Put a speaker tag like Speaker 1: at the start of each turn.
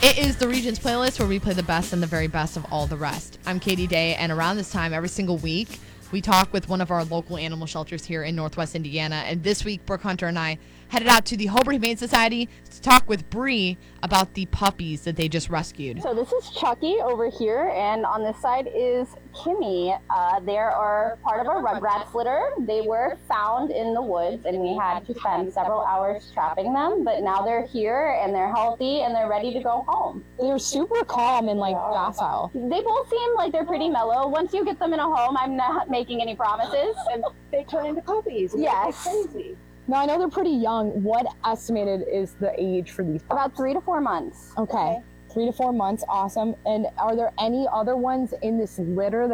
Speaker 1: It is the Regions playlist where we play the best and the very best of all the rest. I'm Katie Day, and around this time every single week, we talk with one of our local animal shelters here in Northwest Indiana. And this week, Brooke Hunter and I headed out to the Hobart Humane Society to talk with Bree about the puppies that they just rescued.
Speaker 2: So this is Chucky over here, and on this side is Kimmy. They are part of our Rugrats litter. They were found in the woods, and we had to spend several hours trapping them, but now they're here, and they're healthy, and they're ready to go home.
Speaker 3: They're super calm and docile.
Speaker 2: They both seem like they're pretty mellow. Once you get them in a home, I'm not making any promises.
Speaker 4: And they turn into puppies.
Speaker 2: Yes.
Speaker 4: Crazy.
Speaker 3: Now, I know they're pretty young. What estimated is the age for these?
Speaker 2: About 3 to 4 months.
Speaker 3: Okay. 3 to 4 months. Awesome. And are there any other ones in this litter